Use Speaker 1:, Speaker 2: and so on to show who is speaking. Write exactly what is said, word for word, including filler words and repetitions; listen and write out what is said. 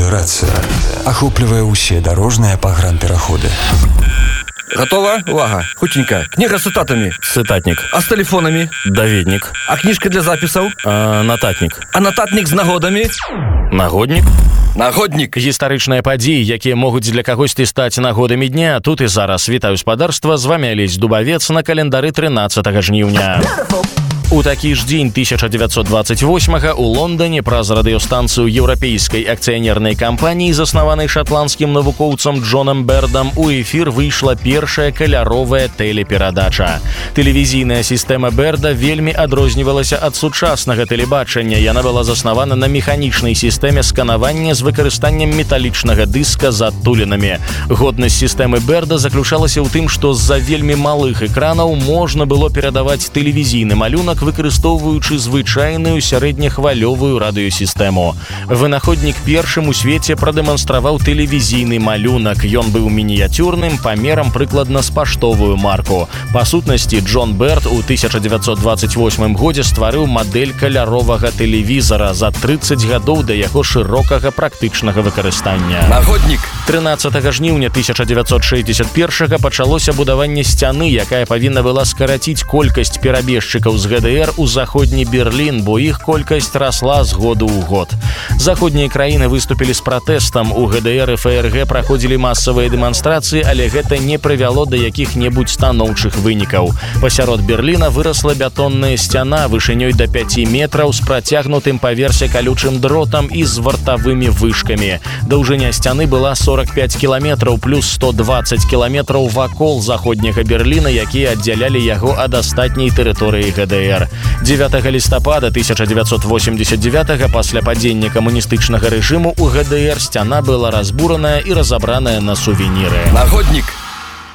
Speaker 1: Радыёрацыя ахоплівае ўсе дарожныя пагранпераходы.
Speaker 2: Готово? Увага. Хутенько. Книга с цитатами.
Speaker 3: Цитатник.
Speaker 2: А с телефонами?
Speaker 3: Даведник.
Speaker 2: А книжка для записов?
Speaker 3: А, нататник.
Speaker 2: А нататник с нагодами?
Speaker 3: Нагодник.
Speaker 2: Нагодник.
Speaker 3: Гістарычныя падзеі, якія могуць для кагосьці стаць нагодамі дня. Тут і зараз. Вітаю спадарства, з вамі Алесь Дубавец на календары трынаццатага жніўня. У такі ж дзень тысяча девятьсот двадцать восьмага у Лондоне праз радыёстанцыю еўрапейскай акцыянернай кампаніі, заснаванай шатландскім навукоўцам Джонам Бердам, у эфір выйшла першая каляровая тэлеперадача. Тэлевізійная сістэма Берда вельмі адрознівалася ад сучаснага тэлебачання. Яна была заснавана на механічнай сістэме сканавання з выкарыстаннем металічнага дыска з адтулінамі. Годнасць сістэмы Берда заключалася ў тым, што з-за вельмі малых экранаў можна было перадаваць тэлевізійны малюнак, выкарыстоўваючы звычайную сярэднехвалёвую радыёсістэму. Вынаходнік першым у свеце прадэманстраваў тэлевізійны малюнак. Ён быў мініяцюрным, памерам прыкладна з паштовую марку. Па сутнасці, Джон Берд у тысяча девятьсот двадцать восьмым годзе стварыў мадэль каляровага тэлевізара за трыццаць гадоў да яго шырокага практычнага выкарыстання.
Speaker 2: Нагоднік.
Speaker 3: трынаццатага жніўня тысяча девятьсот шэсцьдзесят першага пачалося будаванне сцяны, якая павінна была скараціць колькасць перабежчыкаў з гэ дэ эр у заходні Берлін, бо іх колькасць расла з году ў год. Заходнія краіны выступілі з пратэстам. У гэ дэ эр і эф эр гэ праходзілі масавыя дэманстрацыі, але гэта не прывяло да якіх-небудзь станоўчых вынікаў. Пасярод Берліна вырасла бетонная сцяна вышынёй да пяці метраў з працягнутым паверсе калючым дротам і з вартавымі вышкамі. Даўжыня сцяны была сорок пять кіламетраў плюс сто двадцать кіламетраў вакол заходняга Берліна, якія аддзялялі яго ад астатняй тэрыторыі гэ дэ эр. дзевятага лістапада тысяча девятьсот восемьдесят девятага пасля падзення камуністычнага рэжыму у гэ дэ эр сцяна была разбураная і разабраная на сувеніры.
Speaker 2: Нагоднік.